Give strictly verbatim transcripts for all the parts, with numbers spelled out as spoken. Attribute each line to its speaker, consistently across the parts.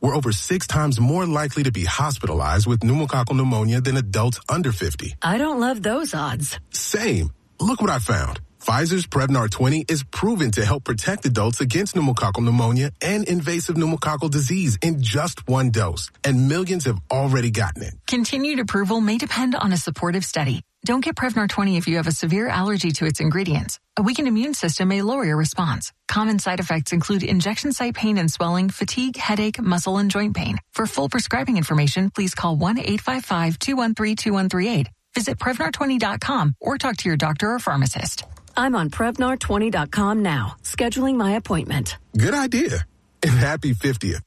Speaker 1: we're over six times more likely to be hospitalized with pneumococcal pneumonia than adults under fifty.
Speaker 2: I don't love those odds.
Speaker 1: Same. Look what I found. Pfizer's Prevnar twenty is proven to help protect adults against pneumococcal pneumonia and invasive pneumococcal disease in just one dose, and millions have already gotten it.
Speaker 2: Continued approval may depend on a supportive study. Don't get Prevnar twenty if you have a severe allergy to its ingredients. A weakened immune system may lower your response. Common side effects include injection site pain and swelling, fatigue, headache, muscle, and joint pain. For full prescribing information, please call one eight five five, two one three, two one three eight. Visit Prevnar twenty dot com or talk to your doctor or pharmacist. I'm on Prevnar twenty dot com now, scheduling my appointment.
Speaker 1: Good idea. And happy fiftieth.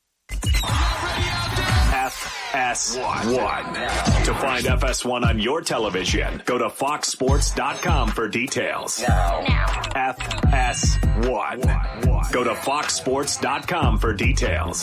Speaker 3: F S one. To find F S one on your television, go to fox sports dot com for details.
Speaker 4: Now.
Speaker 3: F S one. Go to fox sports dot com for details.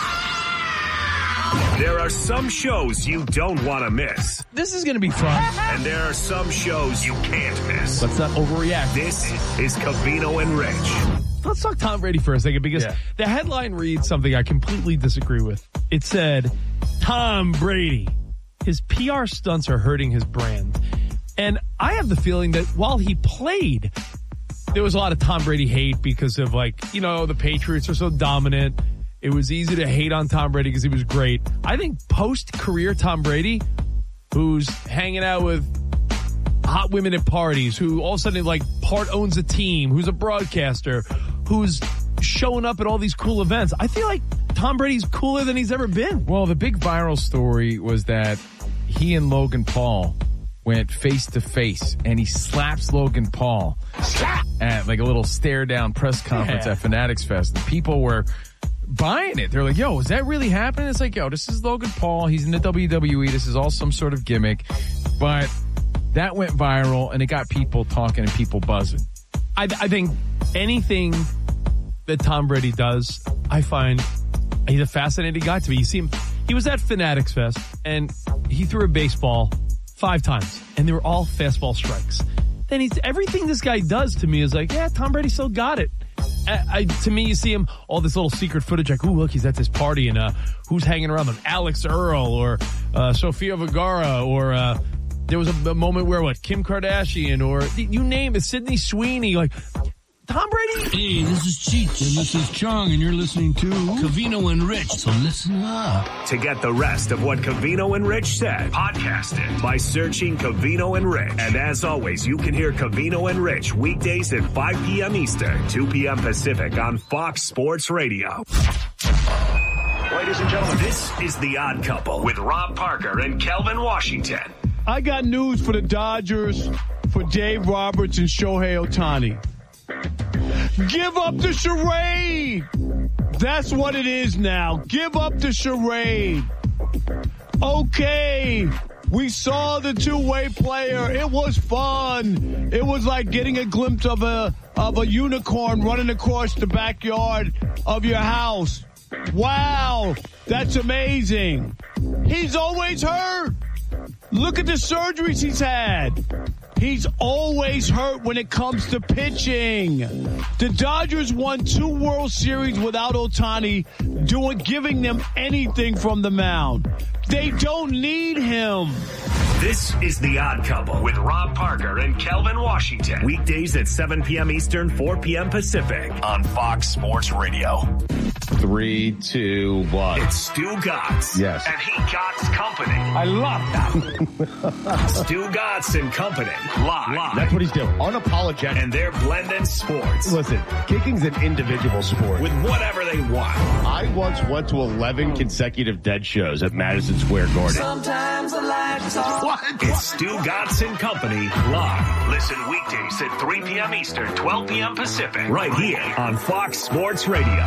Speaker 3: There are some shows you don't want to miss.
Speaker 5: This is going to be fun.
Speaker 3: And there are some shows you can't miss.
Speaker 5: Let's not overreact.
Speaker 3: This is Covino and Rich.
Speaker 5: Let's talk Tom Brady for a second, because yeah. the headline reads something I completely disagree with. It said, Tom Brady, his P R stunts are hurting his brand. And I have the feeling that while he played, there was a lot of Tom Brady hate because of, like, you know, the Patriots are so dominant. It was easy to hate on Tom Brady because he was great. I think post-career Tom Brady, who's hanging out with hot women at parties, who all of a sudden, like, part owns a team, who's a broadcaster, who's showing up at all these cool events, I feel like Tom Brady's cooler than he's ever been.
Speaker 6: Well, the big viral story was that he and Logan Paul went face to face, and he slaps Logan Paul at like a little stare down press conference yeah. at Fanatics Fest. And people were buying it. They're like, yo, is that really happening? It's like, yo, this is Logan Paul. He's in the W W E. This is all some sort of gimmick. But that went viral, and it got people talking and people buzzing.
Speaker 5: I, I think anything that Tom Brady does, I find he's a fascinating guy to me. You see him, he was at Fanatics Fest, and he threw a baseball five times, and they were all fastball strikes. Then he's everything this guy does to me is like, yeah, Tom Brady still got it. I, I, to me, you see him, all this little secret footage, like, ooh, look, he's at this party, and uh, who's hanging around him? Alex Earl or uh, Sofia Vergara, or uh, there was a, a moment where, what, Kim Kardashian, or you name it, Sydney Sweeney, like, Tom Brady?
Speaker 7: Hey, this is Cheech, and this is Chong, and you're listening to Covino and Rich, so listen up.
Speaker 3: To get the rest of what Covino and Rich said, podcast it by searching Covino and Rich. And as always, you can hear Covino and Rich weekdays at five p.m. Eastern, two p.m. Pacific on Fox Sports Radio. Ladies and gentlemen, this is The Odd Couple with Rob Parker and Kelvin Washington.
Speaker 8: I got news for the Dodgers, for Dave Roberts and Shohei Ohtani. Give up the charade. That's what it is now. Give up the charade. Okay, we saw the two-way player. It was fun. It was like getting a glimpse of a of a unicorn running across the backyard of your house. Wow, that's amazing. He's always hurt. Look at the surgeries he's had. He's always hurt when it comes to pitching. The Dodgers won two World Series without Ohtani doing giving them anything from the mound. They don't need him.
Speaker 3: This is The Odd Couple with Rob Parker and Kelvin Washington. Weekdays at seven p.m. Eastern, four p.m. Pacific on Fox Sports Radio.
Speaker 6: Three, two, one.
Speaker 3: It's Stu Gotts.
Speaker 6: Yes.
Speaker 3: And he Gotts Company.
Speaker 6: I love that.
Speaker 3: Stu Gotts and Company. Live. Live.
Speaker 9: That's what he's doing. Unapologetic.
Speaker 3: And they're blending sports.
Speaker 9: Listen, kicking's an individual sport.
Speaker 3: With whatever they want.
Speaker 9: I once went to eleven consecutive dead shows at Madison Square Garden.
Speaker 4: Sometimes I like to talk.
Speaker 3: What? It's Stu Gotts and Company live. Listen weekdays at three p.m. Eastern, twelve p.m. Pacific. Right here on Fox Sports Radio.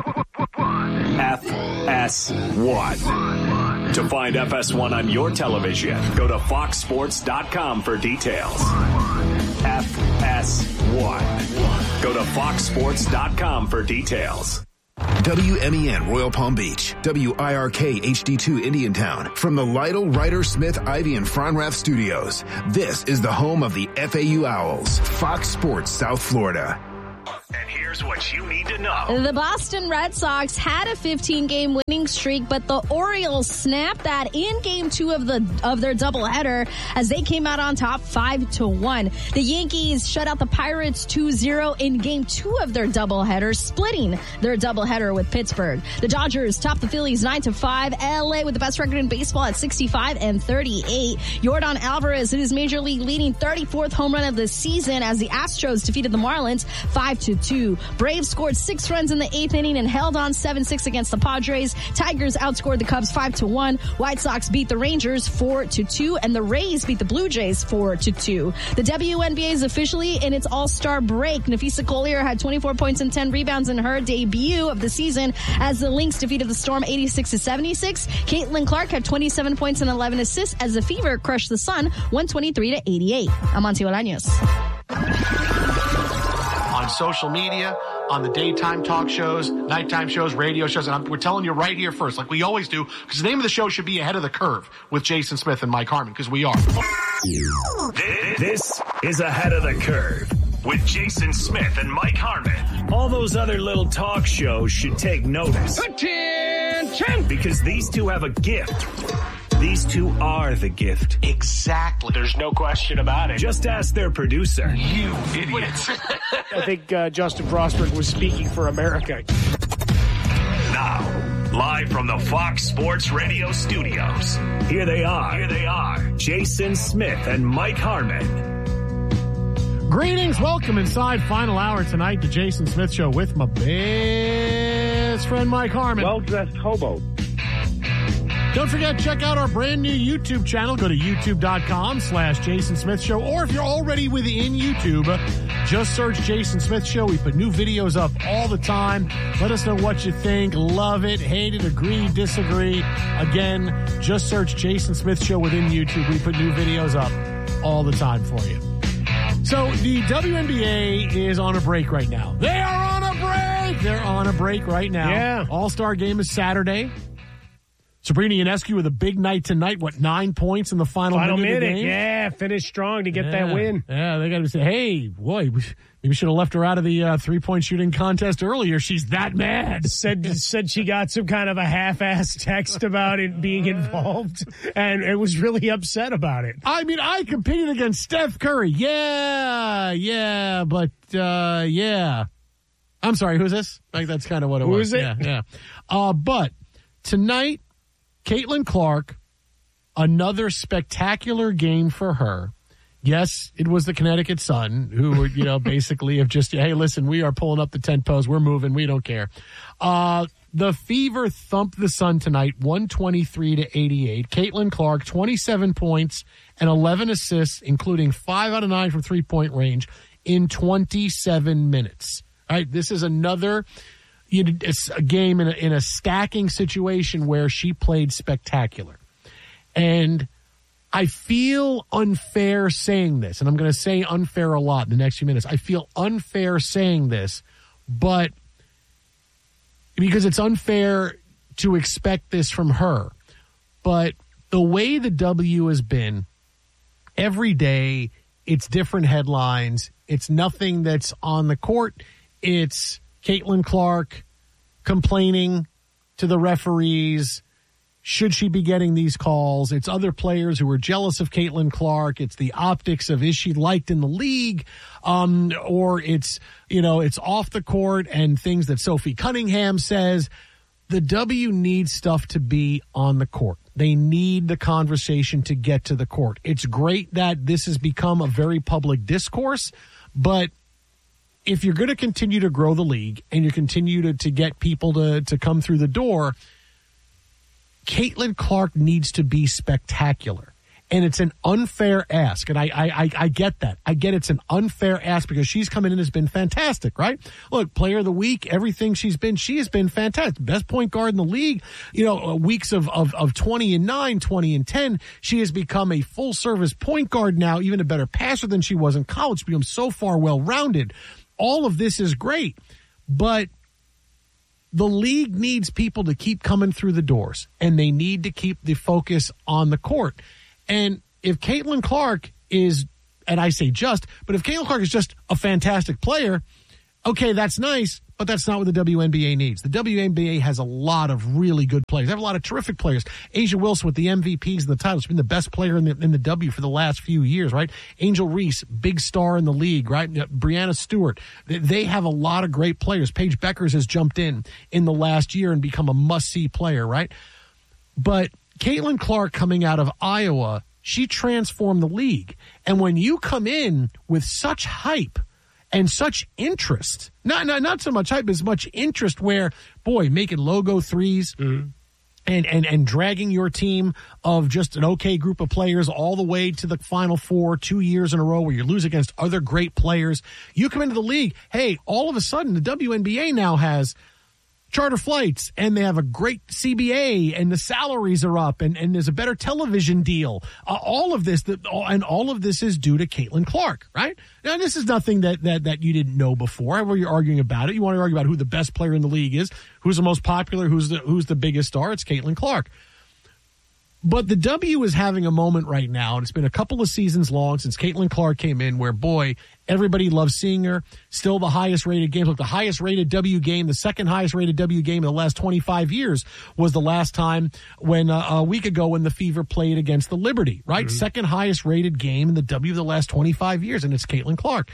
Speaker 3: F S one. To find F S one on your television, go to fox sports dot com for details. F S one. Go to fox sports dot com for details.
Speaker 10: W M E N Royal Palm Beach, W I R K H D two Indiantown. From the Lytle, Ryder, Smith, Ivy, and Fronrath studios, this is the home of the F A U Owls, Fox Sports South Florida.
Speaker 3: And here's Here's what you need to know.
Speaker 11: The Boston Red Sox had a fifteen-game winning streak, but the Orioles snapped that in Game Two of the of their doubleheader as they came out on top, five to one. The Yankees shut out the Pirates two zero in Game Two of their doubleheader, splitting their doubleheader with Pittsburgh. The Dodgers topped the Phillies nine to five. L A with the best record in baseball at sixty-five and thirty-eight. Yordan Alvarez hit his major league leading thirty-fourth home run of the season as the Astros defeated the Marlins five to two. Braves scored six runs in the eighth inning and held on seven six against the Padres. Tigers outscored the Cubs five to one. White Sox beat the Rangers four to two, and the Rays beat the Blue Jays four to two. The W N B A is officially in its All-Star break. Nafisa Collier had twenty-four points and ten rebounds in her debut of the season as the Lynx defeated the Storm eighty-six to seventy-six. Caitlin Clark had twenty-seven points and eleven assists as the Fever crushed the Sun one twenty-three to eighty-eight. I'm Amancio Bolaños.
Speaker 12: On social media, on the daytime talk shows, nighttime shows, radio shows, and I'm, we're telling you right here first, like we always do, because the name of the show should be Ahead of the Curve with Jason Smith and Mike Harmon, because we are.
Speaker 3: This is Ahead of the Curve with Jason Smith and Mike Harmon. All those other little talk shows should take notice.
Speaker 8: Attention!
Speaker 3: Because these two have a gift. These two are the gift.
Speaker 12: Exactly. There's no question about it.
Speaker 3: Just ask their producer.
Speaker 12: You idiots.
Speaker 13: I think uh, Justin Frostberg was speaking for America.
Speaker 3: Now, live from the Fox Sports Radio studios, here they are. Here they are. Jason Smith and Mike Harmon.
Speaker 14: Greetings. Welcome inside final hour tonight, the Jason Smith Show with my best friend Mike Harmon.
Speaker 13: Well-dressed hobo.
Speaker 14: Don't forget, check out our brand new YouTube channel. Go to youtube.com slash Jason Smith Show. Or if you're already within YouTube, just search Jason Smith Show. We put new videos up all the time. Let us know what you think. Love it, hate it, agree, disagree. Again, just search Jason Smith Show within YouTube. We put new videos up all the time for you. So the W N B A is on a break right now. They are on a break. They're on a break right now.
Speaker 13: Yeah.
Speaker 14: All-Star game is Saturday. Sabrina Ionescu with a big night tonight. What, nine points in the final,
Speaker 13: final
Speaker 14: minute,
Speaker 13: minute
Speaker 14: of the game?
Speaker 13: Yeah, finished strong to get
Speaker 14: yeah.
Speaker 13: that win.
Speaker 14: Yeah, they got to say, hey, boy, maybe we should have left her out of the uh, three-point shooting contest earlier. She's that mad.
Speaker 13: Said said she got some kind of a half-assed text about it being involved, and it was really upset about it.
Speaker 14: I mean, I competed against Steph Curry. Yeah, yeah, but, uh, yeah. I'm sorry, who's this? Like, that's kind of what it
Speaker 13: Who
Speaker 14: was.
Speaker 13: is it?
Speaker 14: Yeah, yeah. Uh, but tonight, Caitlin Clark, another spectacular game for her. Yes, it was the Connecticut Sun who, you know, basically have just, hey, listen, we are pulling up the tent post. We're moving. We don't care. Uh, the Fever thumped the Sun tonight, one twenty-three to eighty-eight. Caitlin Clark, twenty-seven points and eleven assists, including five out of nine from three-point range in twenty-seven minutes. All right, this is another you know, a game in a, in a stacking situation where she played spectacular. And I feel unfair saying this, and I'm going to say unfair a lot in the next few minutes. I feel unfair saying this, but because it's unfair to expect this from her. But the way the W has been, every day it's different headlines. It's nothing that's on the court. It's Caitlin Clark complaining to the referees. Should she be getting these calls? It's other players who are jealous of Caitlin Clark. It's the optics of, is she liked in the league? Um, or it's, you know, it's off the court and things that Sophie Cunningham says. The W needs stuff to be on the court. They need the conversation to get to the court. It's great that this has become a very public discourse, but if you're going to continue to grow the league and you continue to, to get people to, to come through the door, Caitlin Clark needs to be spectacular. And it's an unfair ask. And I, I, I get that. I get it's an unfair ask because she's coming in and has been fantastic, right? Look, player of the week, everything she's been, she has been fantastic. Best point guard in the league. You know, weeks of, of, of twenty and nine, twenty and ten. She has become a full service point guard now, even a better passer than she was in college. She's become so far well rounded. All of this is great, but the league needs people to keep coming through the doors, and they need to keep the focus on the court. And if Caitlin Clark is, and I say just, but if Caitlin Clark is just a fantastic player, Okay, that's nice, but that's not what the W N B A needs. The W N B A has a lot of really good players. They have a lot of terrific players. A'ja Wilson with the M V Ps and the titles, been the best player in the in the W for the last few years, right? Angel Reese, big star in the league, right? Brianna Stewart. They have a lot of great players. Paige Beckers has jumped in in the last year and become a must-see player, right? But Caitlin Clark coming out of Iowa, she transformed the league. And when you come in with such hype and such interest, not not not so much hype, as much interest where, boy, making logo threes mm-hmm. and, and, and dragging your team of just an okay group of players all the way to the Final Four two years in a row where you lose against other great players. You come into the league, hey, all of a sudden the W N B A now has charter flights, and they have a great C B A, and the salaries are up, and, and there's a better television deal. Uh, all of this, the, and all of this is due to Caitlin Clark, right? Now, this is nothing that, that, that you didn't know before. Where you're arguing about it, you want to argue about who the best player in the league is, who's the most popular, who's the who's the biggest star. It's Caitlin Clark. But the W is having a moment right now, and it's been a couple of seasons long since Caitlin Clark came in where, boy, everybody loves seeing her. Still the highest rated game. Look, the highest rated W game, the second highest rated W game in the last twenty-five years was the last time when uh, a week ago when the Fever played against the Liberty, right? Mm-hmm. Second highest rated game in the W of the last twenty-five years, and it's Caitlin Clark.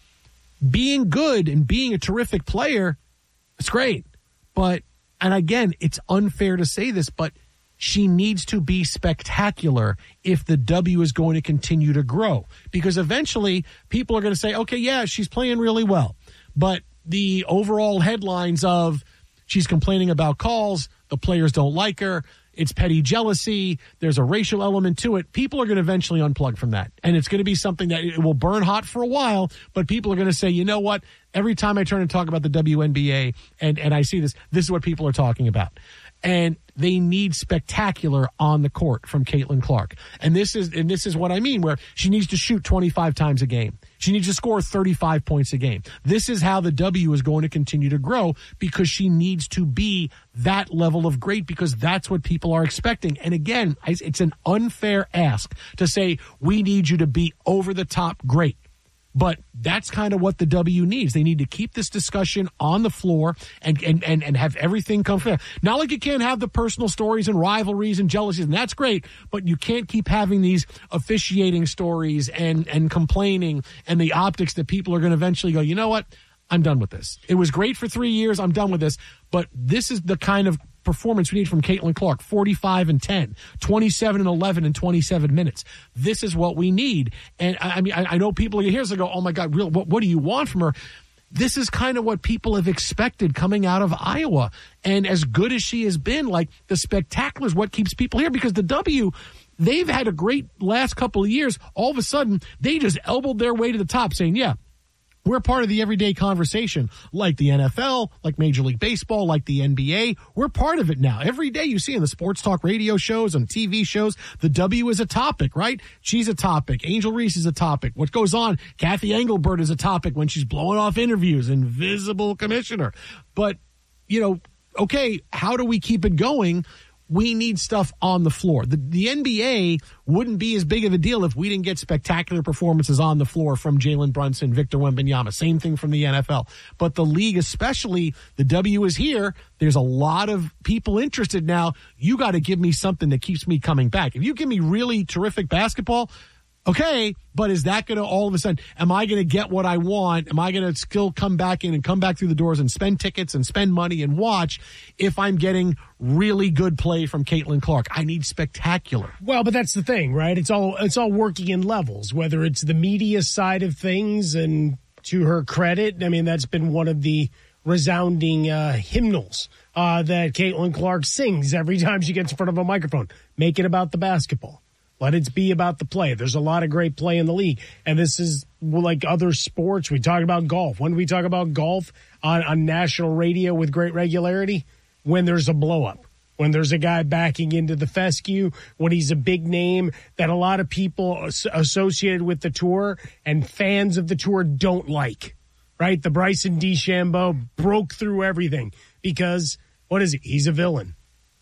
Speaker 14: Being good and being a terrific player, it's great. But, and again, it's unfair to say this, but she needs to be spectacular if the W is going to continue to grow. Because eventually people are going to say, okay, yeah, she's playing really well. But the overall headlines of she's complaining about calls, the players don't like her, it's petty jealousy, there's a racial element to it, people are going to eventually unplug from that. And it's going to be something that it will burn hot for a while, but people are going to say, you know what, every time I turn and talk about the W N B A and, and I see this, this is what people are talking about. And they need spectacular on the court from Caitlin Clark. And this is and this is what I mean, where she needs to shoot twenty-five times a game. She needs to score thirty-five points a game. This is how the W is going to continue to grow, because she needs to be that level of great, because that's what people are expecting. And again, it's an unfair ask to say we need you to be over the top great. But that's kind of what the W needs. They need to keep this discussion on the floor and and, and, and have everything come fair. Not like you can't have the personal stories and rivalries and jealousies, and that's great, but you can't keep having these officiating stories and, and complaining and the optics that people are going to eventually go, you know what, I'm done with this. It was great for three years, I'm done with this, but this is the kind of performance we need from Caitlin Clark. forty-five and ten, twenty-seven and eleven in twenty-seven minutes. This is what we need. And I, I mean, I, I know people here to go, oh my God, real, what, what do you want from her? This is kind of what people have expected coming out of Iowa. And as good as she has been, like, the spectacular is what keeps people here, because the W, they've had a great last couple of years. All of a sudden, they just elbowed their way to the top saying, yeah, we're part of the everyday conversation, like the N F L, like Major League Baseball, like the N B A. We're part of it now. Every day you see in the sports talk radio shows and T V shows, the W is a topic, right? She's a topic. Angel Reese is a topic. What goes on? Kathy Engelbert is a topic when she's blowing off interviews. Invisible commissioner. But, you know, okay, how do we keep it going? We need stuff on the floor. The, the N B A wouldn't be as big of a deal if we didn't get spectacular performances on the floor from Jalen Brunson, Victor Wembanyama. Same thing from the N F L. But the league, especially, the W is here. There's a lot of people interested now. You got to give me something that keeps me coming back. If you give me really terrific basketball, okay, but is that going to all of a sudden, am I going to get what I want? Am I going to still come back in and come back through the doors and spend tickets and spend money and watch if I'm getting really good play from Caitlin Clark? I need spectacular.
Speaker 13: Well, but that's the thing, right? It's all it's all working in levels, whether it's the media side of things, and to her credit, I mean, that's been one of the resounding uh, hymnals uh, that Caitlin Clark sings every time she gets in front of a microphone. Make it about the basketball. Let it be about the play. There's a lot of great play in the league. And this is like other sports. We talk about golf. When do we talk about golf on, on national radio with great regularity? When there's a blow-up. When there's a guy backing into the fescue. When he's a big name that a lot of people associated with the tour and fans of the tour don't like. Right? The Bryson DeChambeau broke through everything because, what is he? He's a villain.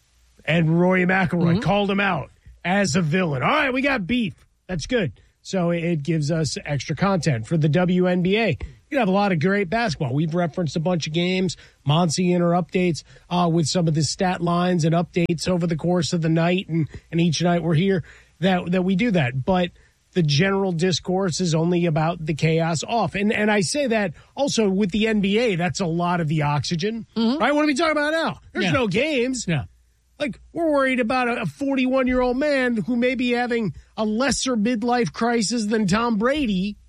Speaker 13: And Rory McIlroy mm-hmm. called him out as a villain. All right, we got beef. That's good. So it gives us extra content for the W N B A. You have a lot of great basketball. We've referenced a bunch of games, Monty in our updates uh, with some of the stat lines and updates over the course of the night, and, and each night we're here that that we do that. But the general discourse is only about the chaos off. And and I say that also with the N B A, that's a lot of the oxygen. Mm-hmm. Right? What are we talking about now? There's yeah. no games.
Speaker 14: Yeah.
Speaker 13: Like, we're worried about a forty-one-year-old man who may be having a lesser midlife crisis than Tom Brady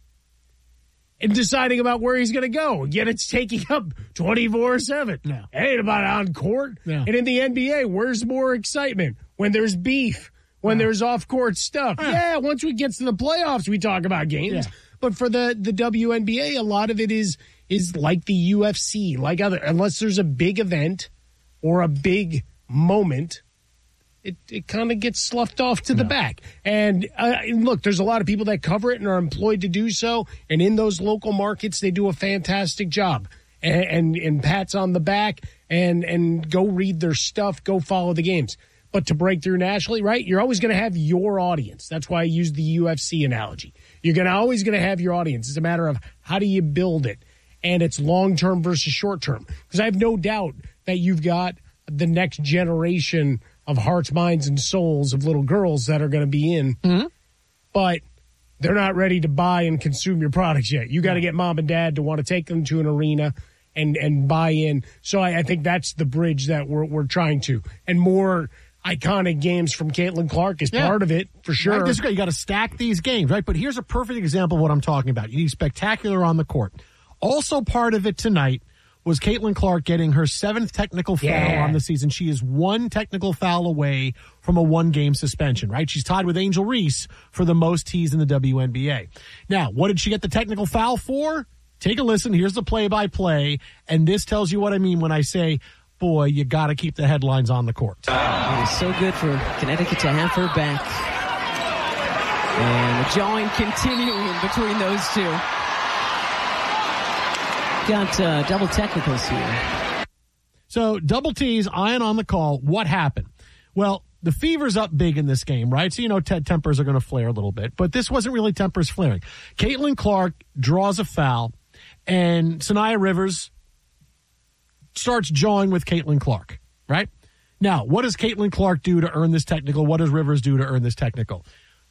Speaker 13: and deciding about where he's going to go. Yet it's taking up twenty-four seven.
Speaker 14: Yeah.
Speaker 13: It ain't about on court.
Speaker 14: Yeah.
Speaker 13: And in the N B A, where's more excitement? When there's beef. When there's off-court stuff. Yeah. yeah, once we get to the playoffs, we talk about games. Yeah. But for the, the W N B A, a lot of it is is like the U F C, like other, unless there's a big event or a big moment, it, it kind of gets sloughed off to no. the back. And, uh, and look, there's a lot of people that cover it and are employed to do so. And in those local markets, they do a fantastic job. And, and, and pats on the back and, and go read their stuff, go follow the games. But to break through nationally, right, you're always going to have your audience. That's why I use the U F C analogy. You're gonna always going to have your audience. It's a matter of how do you build it, and it's long-term versus short-term. Because I have no doubt that you've got the next generation of hearts, minds, and souls of little girls that are going to be in,
Speaker 14: mm-hmm.
Speaker 13: but they're not ready to buy and consume your products yet. You got to get mom and dad to want to take them to an arena and, and buy in. So I, I think that's the bridge that we're we're trying to. And more iconic games from Caitlin Clark is yeah. part of it, for sure.
Speaker 14: Right, this is great. You got to stack these games, right? But here's a perfect example of what I'm talking about. You need spectacular on the court. Also part of it tonight was Caitlin Clark getting her seventh technical foul
Speaker 13: yeah.
Speaker 14: on the season. She is one technical foul away from a one-game suspension, right? She's tied with Angel Reese for the most T's in the W N B A. Now, what did she get the technical foul for? Take a listen. Here's the play-by-play, and this tells you what I mean when I say, boy, you got to keep the headlines on the court.
Speaker 15: It is so good for Connecticut to have her back. And the jawing continuing between those two. Got uh, double technicals here.
Speaker 14: So, double T's, Ian on the call. What happened? Well, the fever's up big in this game, right? So, you know, te- tempers are going to flare a little bit. But this wasn't really tempers flaring. Caitlin Clark draws a foul, and Sanaya Rivers starts jawing with Caitlin Clark, right? Now, what does Caitlin Clark do to earn this technical? What does Rivers do to earn this technical?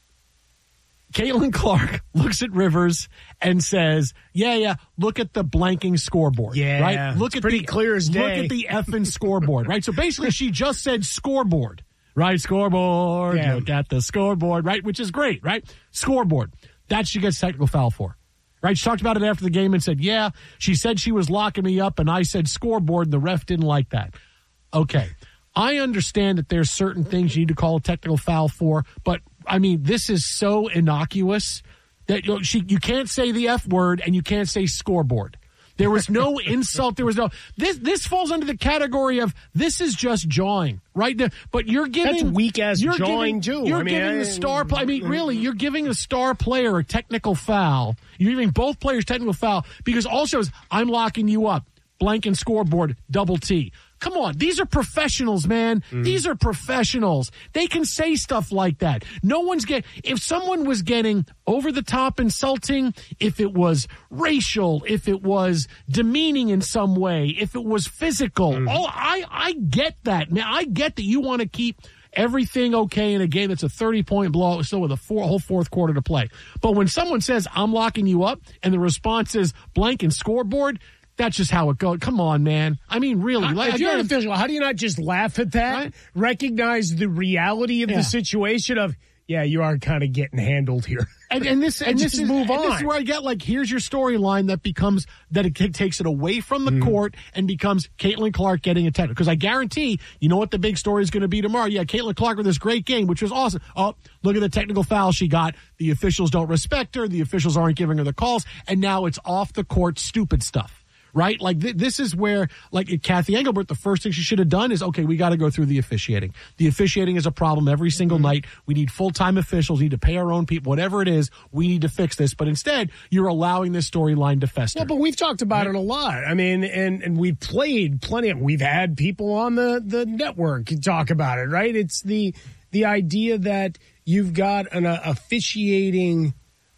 Speaker 14: Caitlin Clark looks at Rivers and says, yeah, yeah, look at the blanking scoreboard.
Speaker 13: Yeah,
Speaker 14: right? Look
Speaker 13: it's
Speaker 14: at
Speaker 13: pretty
Speaker 14: the,
Speaker 13: clear as day.
Speaker 14: Look at the effing scoreboard, right? So basically she just said scoreboard, right? Scoreboard, yeah. Look at the scoreboard, right? Which is great, right? Scoreboard. That she gets technical foul for. Right, she talked about it after the game and said, yeah, she said she was locking me up, and I said scoreboard, and the ref didn't like that. Okay, I understand that there's certain things you need to call a technical foul for, but, I mean, this is so innocuous that you know, she you can't say the F word and you can't say scoreboard. There was no insult. There was no this. This falls under the category of this is just jawing, right? But you're giving
Speaker 13: that's weak as
Speaker 14: you're
Speaker 13: jawing
Speaker 14: giving,
Speaker 13: too.
Speaker 14: You're
Speaker 13: I mean,
Speaker 14: giving
Speaker 13: I,
Speaker 14: the star. I mean, really, you're giving a star player a technical foul. You're giving both players technical foul because also is I'm locking you up. Blank and scoreboard, double T. Come on, these are professionals, man. Mm. These are professionals. They can say stuff like that. No one's get. If someone was getting over the top insulting, if it was racial, if it was demeaning in some way, if it was physical, mm. oh, I I get that, man. I get that you want to keep everything okay in a game that's a thirty-point blowout, still with a four, whole fourth quarter to play. But when someone says I'm locking you up, and the response is blank and scoreboard. That's just how it goes. Come on, man. I mean, really.
Speaker 13: How, if you're an official, how do you not just laugh at that? Right? Recognize the reality of yeah. the situation of, yeah, you are kind of getting handled here.
Speaker 14: And, and this, and, and this
Speaker 13: just
Speaker 14: is,
Speaker 13: move on.
Speaker 14: And this is where I get like, here's your storyline that becomes, that it takes it away from the mm. court and becomes Caitlin Clark getting a technical. Because I guarantee, you know what the big story is going to be tomorrow? Yeah, Caitlin Clark with this great game, which was awesome. Oh, look at the technical foul she got. The officials don't respect her. The officials aren't giving her the calls. And now it's off the court stupid stuff. Right? Like, th- this is where, like, Kathy Engelbert, the first thing she should have done is, okay, we got to go through the officiating. The officiating is a problem every single mm-hmm. night. We need full-time officials. We need to pay our own people. Whatever it is, we need to fix this. But instead, you're allowing this storyline to fester.
Speaker 13: Well, but we've talked about right? it a lot. I mean, and, and we've played plenty of, we've had people on the, the network talk about it, right? It's the, the idea that you've got an uh, officiating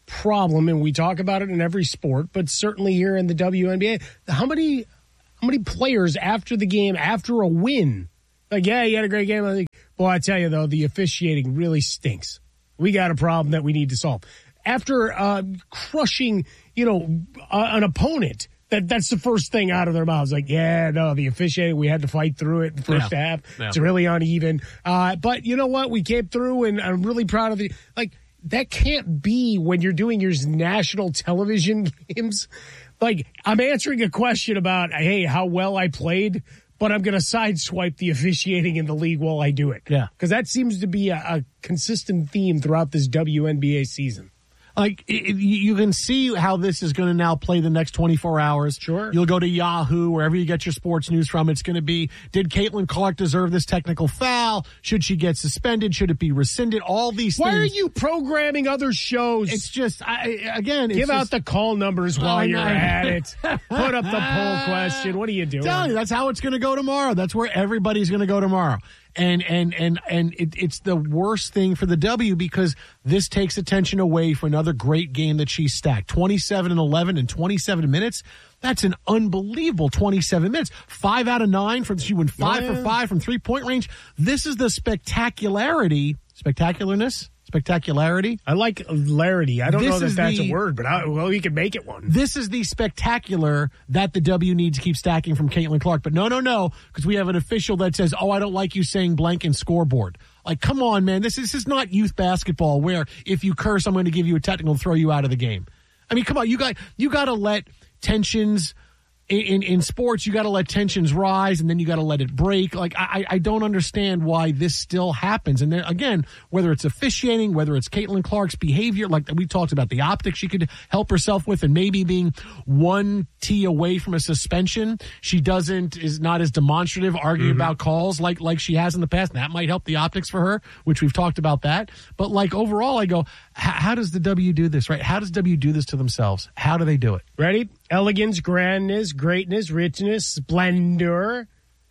Speaker 13: problem, and we talk about it in every sport, but certainly here in the W N B A. How many, how many players after the game, after a win, like, yeah, you had a great game. I think, boy, I tell you though, the officiating really stinks. We got a problem that we need to solve. After uh, crushing, you know, uh, an opponent, that that's the first thing out of their mouths. Like, yeah, no, the officiating, we had to fight through it in the first
Speaker 14: Yeah.
Speaker 13: half.
Speaker 14: Yeah.
Speaker 13: It's really uneven. Uh, but you know what? We came through, and I'm really proud of the, like, that can't be when you're doing your national television games. Like, I'm answering a question about, hey, how well I played, but I'm going to sideswipe the officiating in the league while I do it.
Speaker 14: Yeah.
Speaker 13: Because that seems to be a, a consistent theme throughout this W N B A season.
Speaker 14: Like, it, you can see how this is going to now play the next twenty-four hours.
Speaker 13: Sure.
Speaker 14: You'll go to Yahoo, wherever you get your sports news from. It's going to be, did Caitlin Clark deserve this technical foul? Should she get suspended? Should it be rescinded? All these
Speaker 13: Why
Speaker 14: things.
Speaker 13: are you programming other shows?
Speaker 14: It's just, I, again, it's
Speaker 13: Give
Speaker 14: just,
Speaker 13: out the call numbers while
Speaker 14: I
Speaker 13: you're
Speaker 14: know.
Speaker 13: at it. Put up the poll question. What are you doing?
Speaker 14: Telling you, that's how it's going to go tomorrow. That's where everybody's going to go tomorrow. And and and and it, it's the worst thing for the W because this takes attention away from another great game that she stacked. twenty-seven and eleven in twenty-seven minutes. That's an unbelievable twenty-seven minutes. Five out of nine from she went five
Speaker 13: Yeah.
Speaker 14: for five from three point range. This is the spectacularity, spectacularness, spectacularity.
Speaker 13: I like hilarity. I don't
Speaker 14: This
Speaker 13: know that
Speaker 14: is
Speaker 13: that's
Speaker 14: the-
Speaker 13: a word, but I, well, we can make it one.
Speaker 14: This is the spectacular that the W needs to keep stacking from Caitlin Clark. But no, no, no, because we have an official that says, oh, I don't like you saying blank and scoreboard. Like, come on, man. This is, this is not youth basketball where if you curse, I'm going to give you a technical and throw you out of the game. I mean, come on. You got, you got to let tensions in, in, in sports, you got to let tensions rise and then you got to let it break. Like, I, I don't understand why this still happens. And then again, whether it's officiating, whether it's Caitlin Clark's behavior, like we talked about the optics she could help herself with and maybe being one T away from a suspension. She doesn't, is not as demonstrative, arguing
Speaker 13: Mm-hmm.
Speaker 14: about calls like, like she has in the past. And that might help the optics for her, which we've talked about that. But like overall, I go, how does the W do this, right? How does W do this to themselves? How do they do it?
Speaker 13: Ready? Elegance, grandness, greatness, richness, splendor.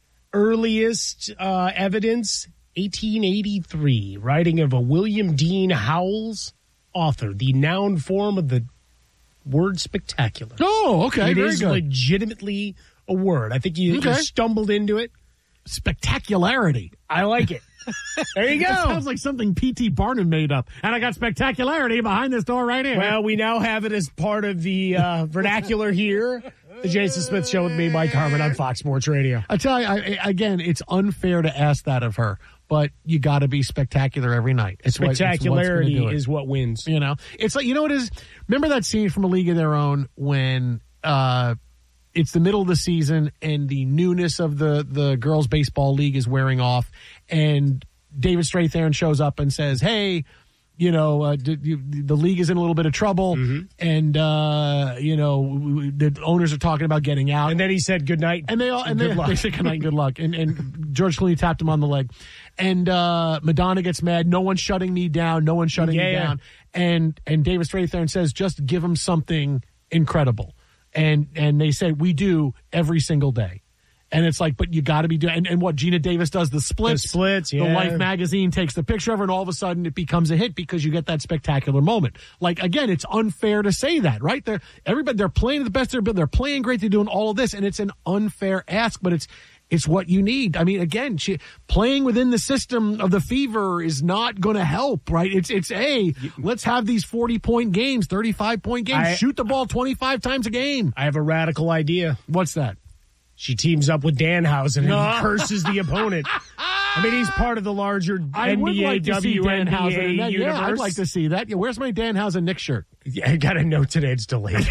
Speaker 13: Earliest uh, evidence, eighteen eighty-three. Writing of a William Dean Howells, author. The noun form of the word spectacular.
Speaker 14: Oh, okay.
Speaker 13: It
Speaker 14: Very
Speaker 13: is
Speaker 14: good.
Speaker 13: legitimately a word. I think you,
Speaker 14: Okay.
Speaker 13: you stumbled into it.
Speaker 14: Spectacularity.
Speaker 13: I like it. There you go.
Speaker 14: That sounds like something P T Barnum made up. And I got spectacularity behind this door right here.
Speaker 13: Well, we now have it as part of the uh, vernacular here. The Jason Smith Show with me, Mike Harmon, on Fox Sports Radio.
Speaker 14: I tell you, I, I- again, it's unfair to ask that of her, but you got to be spectacular every night. It's what- it's what's gonna
Speaker 13: Spectacularity
Speaker 14: do it.
Speaker 13: is what wins.
Speaker 14: You know, it's like, you know what it is? Remember that scene from A League of Their Own when uh, it's the middle of the season and the newness of the, the girls' baseball league is wearing off, and David Strathairn shows up and says, hey, you know, uh, d- d- the league is in a little bit of trouble,
Speaker 13: Mm-hmm.
Speaker 14: and, uh, you know, w- w- the owners are talking about getting out.
Speaker 13: And then he said good night.
Speaker 14: And they all, and
Speaker 13: Good
Speaker 14: they,
Speaker 13: luck.
Speaker 14: they said good night and good luck. And, and George Clooney tapped him on the leg. And uh, Madonna gets mad. No one's shutting me down. No one's shutting
Speaker 13: Yeah,
Speaker 14: me
Speaker 13: yeah.
Speaker 14: down. And and David Strathairn says, just give him something incredible. And and they say, we do every single day. And it's like, but you got to be doing, and, and what Gina Davis does, the splits.
Speaker 13: The splits,
Speaker 14: The
Speaker 13: yeah.
Speaker 14: Life magazine takes the picture of her, and all of a sudden it becomes a hit because you get that spectacular moment. Like, again, it's unfair to say that, right? They're, everybody, they're playing the best they're they're playing great, they're doing all of this, and it's an unfair ask, but it's, it's what you need. I mean, again, she, playing within the system of the Fever is not going to help, right? It's, it's a, let's have these forty point games, thirty-five point games,
Speaker 13: I-
Speaker 14: shoot the ball twenty-five times a game.
Speaker 13: I have a radical idea.
Speaker 14: What's that?
Speaker 13: She teams up with Danhausen and
Speaker 14: No.
Speaker 13: he curses the opponent. I mean, he's part of the larger
Speaker 14: I
Speaker 13: N
Speaker 14: would
Speaker 13: B A,
Speaker 14: like to see
Speaker 13: W N B A
Speaker 14: Danhausen in that.
Speaker 13: universe.
Speaker 14: Yeah, I'd like to see that. Yeah, where's my Danhausen Knicks shirt?
Speaker 13: Yeah, I got a note today. It's delayed.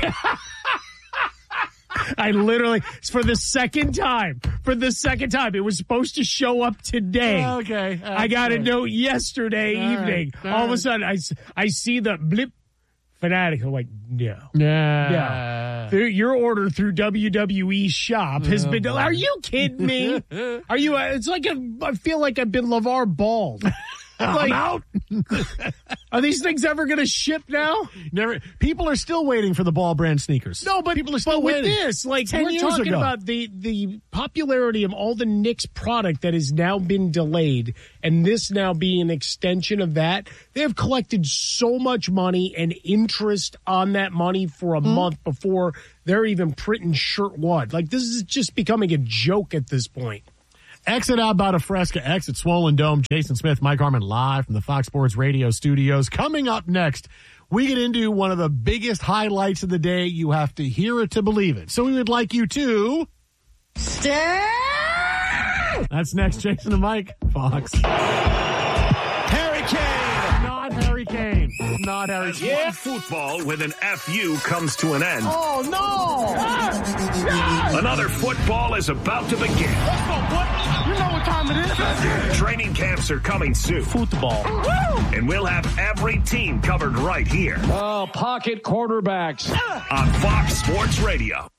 Speaker 13: I literally, for the second time, for the second time, it was supposed to show up today.
Speaker 14: Okay.
Speaker 13: I got a
Speaker 14: Okay.
Speaker 13: note yesterday
Speaker 14: All right,
Speaker 13: evening.
Speaker 14: all
Speaker 13: All of a
Speaker 14: right.
Speaker 13: sudden, I, s- I see the blip fanatic. I'm like, no.
Speaker 14: Yeah.
Speaker 13: Through- Your order through W W E Shop has
Speaker 14: Oh,
Speaker 13: been. Are you kidding me? Are you? uh, It's like a, I feel like I've been LeVar Ball. Like,
Speaker 14: I'm out.
Speaker 13: Are these things ever going to ship now?
Speaker 14: Never. People are still waiting for the Ball brand sneakers.
Speaker 13: No, but
Speaker 14: people are still
Speaker 13: but with
Speaker 14: waiting.
Speaker 13: this, like
Speaker 14: ten
Speaker 13: we're
Speaker 14: years
Speaker 13: talking
Speaker 14: ago.
Speaker 13: about the the popularity of all the Knicks product that has now been delayed, and this now being an extension of that. They have collected so much money and interest on that money for a mm. month before they're even printing shirt one. Like, this is just becoming a joke at this point.
Speaker 14: Exit out about a Fresca, exit Swollen Dome. Jason Smith, Mike Harmon, live from the Fox Sports Radio studios. Coming up next, we get into one of the biggest highlights of the day. You have to hear it to believe it. So we would like you to
Speaker 4: stay.
Speaker 14: That's next. Jason and Mike, Fox.
Speaker 3: Harry Kane.
Speaker 14: Not Harry Kane. Not Harry
Speaker 3: As
Speaker 14: Kane.
Speaker 3: one football with an F U comes to an end.
Speaker 14: Oh, no.
Speaker 3: Another football is about to begin.
Speaker 14: Let's go, boy. You know what time it is.
Speaker 3: Training camps are coming soon.
Speaker 5: Football.
Speaker 3: And we'll have every team covered right here.
Speaker 16: Oh, pocket quarterbacks.
Speaker 3: On Fox Sports Radio.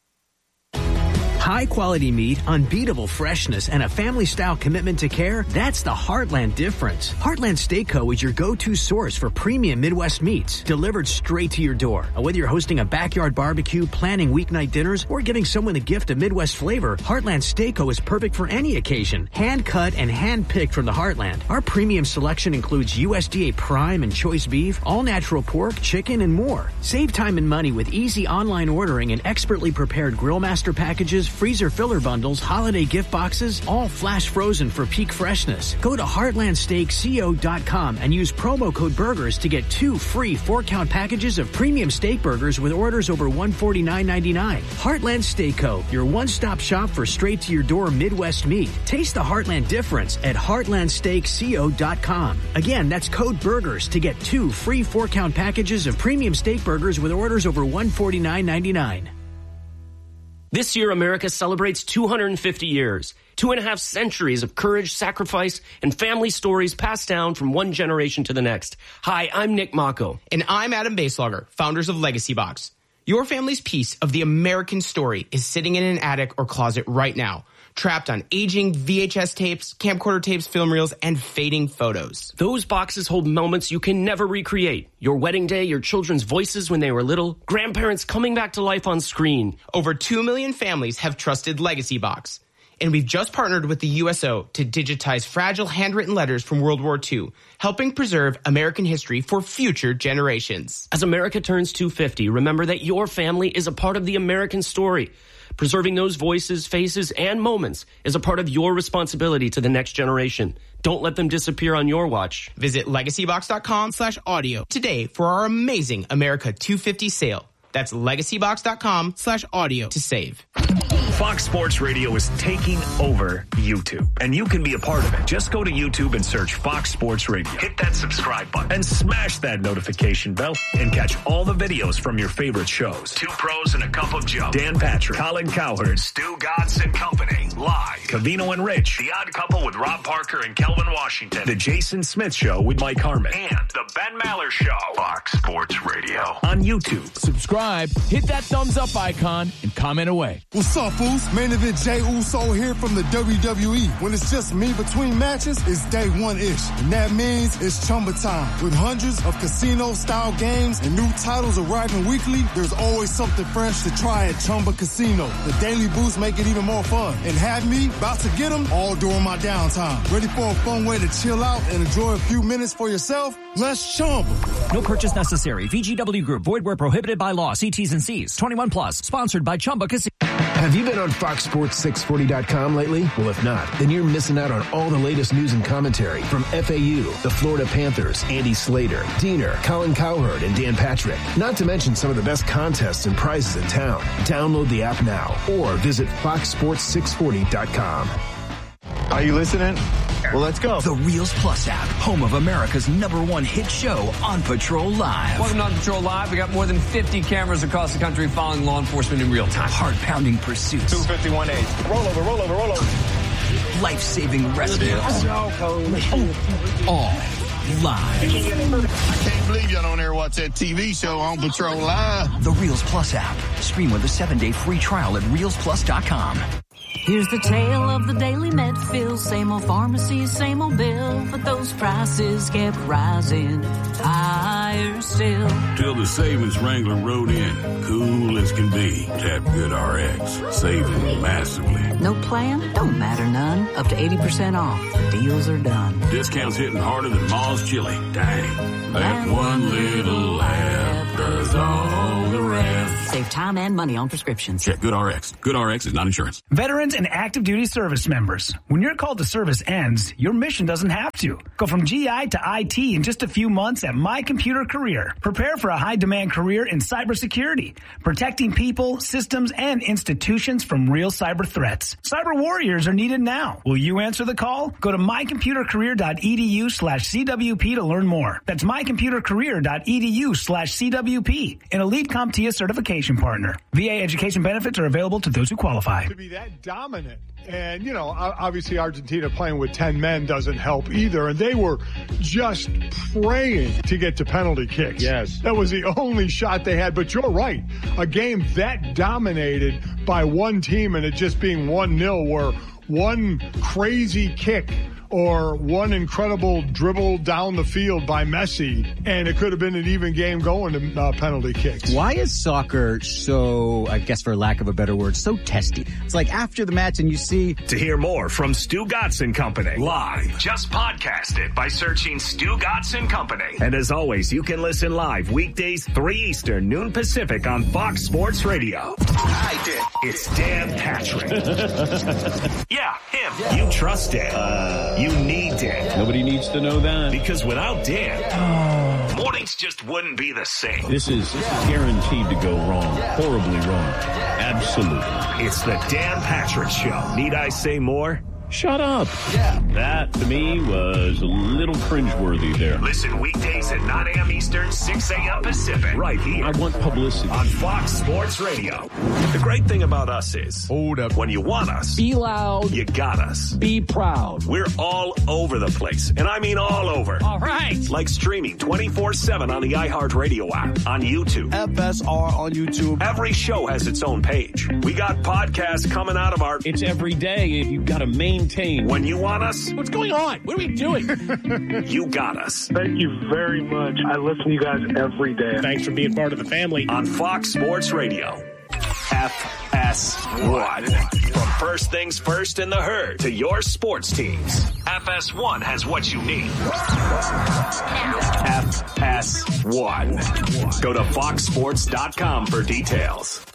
Speaker 17: High quality meat, unbeatable freshness, and a family style commitment to care, that's the Heartland difference. Heartland Steak Co. is your go-to source for premium Midwest meats, delivered straight to your door. Whether you're hosting a backyard barbecue, planning weeknight dinners, or giving someone the gift of Midwest flavor, Heartland Steak Co. is perfect for any occasion. Hand cut and hand picked from the Heartland. Our premium selection includes U S D A prime and choice beef, all natural pork, chicken, and more. Save time and money with easy online ordering and expertly prepared grill master packages, freezer filler bundles, holiday gift boxes, all flash frozen for peak freshness. Go to heartland steak co dot com and use promo code BURGERS to get two free four-count packages of premium steak burgers with orders over one hundred forty-nine ninety-nine. Heartland Steak Co., your one-stop shop for straight-to-your-door Midwest meat. Taste the Heartland difference at heartland steak co dot com. Again, that's code BURGERS to get two free four-count packages of premium steak burgers with orders over one hundred forty-nine ninety-nine.
Speaker 18: This year, America celebrates two hundred fifty years, two and a half centuries of courage, sacrifice, and family stories passed down from one generation to the next. Hi, I'm Nick Mako.
Speaker 19: And I'm Adam Baselogger, founders of Legacy Box. Your family's piece of the American story is sitting in an attic or closet right now, trapped on aging V H S tapes, camcorder tapes, film reels, and fading photos.
Speaker 18: Those boxes hold moments you can never recreate. Your wedding day, your children's voices when they were little, grandparents coming back to life on screen.
Speaker 19: Over two million families have trusted Legacy Box. And we've just partnered with the U S O to digitize fragile handwritten letters from World War Two, helping preserve American history for future generations.
Speaker 18: As America turns two hundred fifty, remember that your family is a part of the American story. Preserving those voices, faces, and moments is a part of your responsibility to the next generation. Don't let them disappear on your watch.
Speaker 19: Visit legacybox.com slash audio today for our amazing America two fifty sale. That's legacybox.com slash audio to save.
Speaker 3: Fox Sports Radio is taking over YouTube, and you can be a part of it. Just go to YouTube and search Fox Sports Radio. Hit that subscribe button and smash that notification bell and catch all the videos from your favorite shows. Two Pros and a Cup of Joe. Dan Patrick, Colin Cowherd, Stu Godson Company, live. Covino and Rich, The Odd Couple with Rob Parker and Kelvin Washington. The Jason Smith Show with Mike Harmon. And The Ben Maller Show. Fox Sports Radio on YouTube.
Speaker 6: Subscribe, hit that thumbs up icon, and comment away.
Speaker 20: What's up, fools? Main event Jey Uso here from the W W E. When it's just me between matches, it's day one-ish. And that means it's Chumba time. With hundreds of casino-style games and new titles arriving weekly, there's always something fresh to try at Chumba Casino. The daily boosts make it even more fun. And have me about to get them all during my downtime. Ready for a fun way to chill out and enjoy a few minutes for yourself? Let's Chumba.
Speaker 21: No purchase necessary. V G W Group. Void where prohibited by law. See T's and C's. twenty-one plus. Sponsored by Chumba Casino.
Speaker 10: Have you been on Fox Sports six forty dot com lately? Well, if not, then you're missing out on all the latest news and commentary from F A U, the Florida Panthers, Andy Slater, Diener, Colin Cowherd, and Dan Patrick. Not to mention some of the best contests and prizes in town. Download the app now or visit fox sports six forty dot com.
Speaker 22: Are you listening? Well, let's go.
Speaker 23: The Reels Plus app, home of America's number one hit show, On Patrol Live.
Speaker 24: Welcome to On Patrol Live. We got more than fifty cameras across the country following law enforcement in real time.
Speaker 23: Heart-pounding pursuits.
Speaker 22: two fifty-one H. Roll over, roll over, roll over.
Speaker 23: Life-saving rescues. All live.
Speaker 22: I can't believe y'all don't ever watch that T V show On Patrol Live.
Speaker 23: The Reels Plus app. Stream with a seven-day free trial at reels plus dot com.
Speaker 1: Here's the tale of the daily Medfill. Same old pharmacy, same old bill, but those prices kept rising higher still.
Speaker 2: Till the savings Wrangler rode in, cool as can be. Tap GoodRx, saving massively.
Speaker 1: No plan? Don't matter none. Up to eighty percent off. The deals are done.
Speaker 2: Discounts hitting harder than Ma's chili. Dang. That one little app does all the rest.
Speaker 1: Save time and money on prescriptions.
Speaker 2: Check GoodRx. GoodRx is not insurance.
Speaker 7: Veterans and active duty service members. When your call to service ends, your mission doesn't have to. Go from G I to I T in just a few months at My Computer Career. Prepare for a high-demand career in cybersecurity, protecting people, systems, and institutions from real cyber threats. Cyber warriors are needed now. Will you answer the call? Go to mycomputercareer.edu slash CWP to learn more. That's mycomputercareer.edu slash CWP, an elite CompTIA certification partner. V A education benefits are available to those who qualify.
Speaker 8: To be that dominant. And, you know, obviously Argentina playing with ten men doesn't help either. And they were just praying to get to penalty kicks.
Speaker 9: Yes.
Speaker 8: That was the only shot they had. But you're right. A game that dominated by one team and it just being one nil where one crazy kick or one incredible dribble down the field by Messi, and it could have been an even game going to uh, penalty kicks.
Speaker 9: Why is soccer so, I guess for lack of a better word, so testy? It's like after the match and you see...
Speaker 3: To hear more from Stu Gotts Company live, just podcast it by searching Stu Gotts Company. And as always, you can listen live weekdays, three Eastern, noon Pacific on Fox Sports Radio. I did. It's Dan Patrick. Yeah, him. Yeah. You trust Dan. Uh, you need Dan.
Speaker 9: Nobody needs to know that.
Speaker 3: Because without Dan, oh. mornings just wouldn't be the same.
Speaker 9: This is guaranteed to go wrong. Horribly wrong. Absolutely.
Speaker 3: It's the Dan Patrick Show. Need I say more?
Speaker 9: Shut up. Yeah. That, to me, was a little cringeworthy there.
Speaker 3: Listen weekdays at nine a.m. Eastern, six a.m. Pacific. Right here.
Speaker 9: I want publicity.
Speaker 3: On Fox Sports Radio. The great thing about us is,
Speaker 6: hold up.
Speaker 3: When you want us,
Speaker 16: be loud.
Speaker 3: You got us.
Speaker 16: Be proud.
Speaker 3: We're all over the place. And I mean all over.
Speaker 16: All right.
Speaker 3: Like streaming twenty-four seven on the iHeartRadio app, on YouTube.
Speaker 8: F S R on YouTube.
Speaker 3: Every show has its own page. We got podcasts coming out of our...
Speaker 9: It's every day. You've got to maintain.
Speaker 3: When you want us,
Speaker 16: what's going on? What are we doing?
Speaker 3: You got us.
Speaker 25: Thank you very much. I listen to you guys every day.
Speaker 13: Thanks for being part of the family.
Speaker 3: On Fox Sports Radio. F S one. From first things first in the herd to your sports teams. F S one has what you need. F S one. Go to fox sports dot com for details.